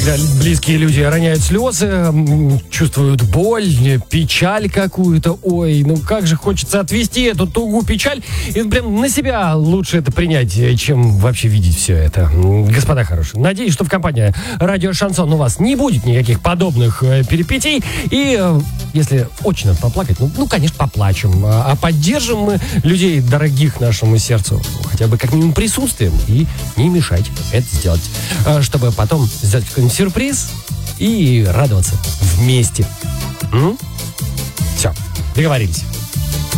когда близкие люди роняют слезы, чувствуют боль, печаль какую-то. Ой, ну как же хочется отвести эту тугу, печаль. И прям на себя лучше это принять, чем вообще видеть все это. Господа хорошие, надеюсь, что в компании «Радио Шансон» у вас не будет никаких подобных перипетий. И если очень надо поплакать, ну, конечно, поплачем. А поддержим мы людей, дорогих нашему сердцу, хотя бы как минимум присутствием, и не мешать это сделать, чтобы потом сделать какой-нибудь сюрприз и радоваться вместе. Все, договорились.